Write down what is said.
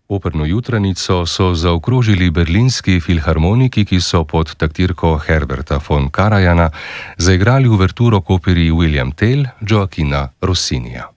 Operno jutranico so zaokrožili berlinski filharmoniki, ki so pod taktirko Herberta von Karajana zaigrali uverturo k operi William Tell Gioachina Rossinija.